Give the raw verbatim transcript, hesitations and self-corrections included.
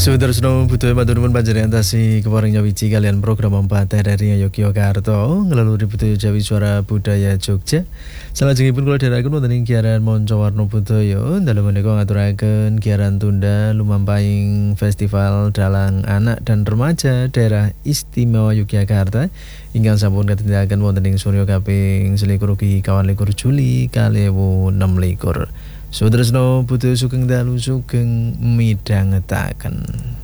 Sudarsono butuh matur nuwun panjenengan tasih keparing nyawiji kalian program empat dari Yogyakarta ngelaluri butuh Jawi Suara Budaya Jogja. Salajengipun kula dherekaken wonten ing giaran Monco Warna Budaya dalem menika ngaturaken giaran tunda lumampahing Festival Dalang Anak dan Remaja Daerah Istimewa Yogyakarta ingkang sampun katindakaken wonten ing Surya kaping selikur ugi kawan likur Juli kalih ewu enem likur. Sudarsono butuh sugeng dalu sugeng midhangetaken.